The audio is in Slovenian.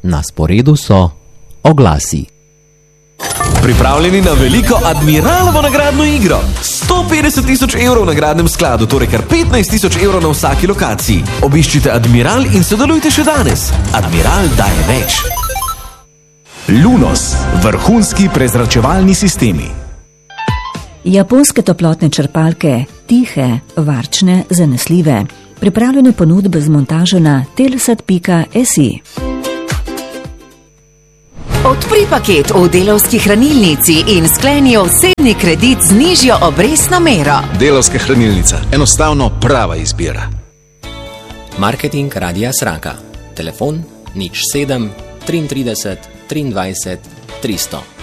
Na sporedu so oglasi. Pripravljeni na veliko Admiralovo nagradno igro. 150 tisoč evrov v nagradnem skladu, torej kar 15 tisoč evrov na vsaki lokaciji. Obiščite Admiral in sodelujte še danes. Admiral daje več. Lunos, vrhunski prezračevalni sistemi. Japonske toplotne črpalke, tihe, varčne, zanesljive. Pripravljene ponudbe z montažo na telsat.si. Odpri paket v Delavski hranilnici in skleni osebni kredit z nižjo obrestno mero. Delavska hranilnica. Enostavno prava izbira. Marketing Radia Sraka. Telefon 07 33 23 300.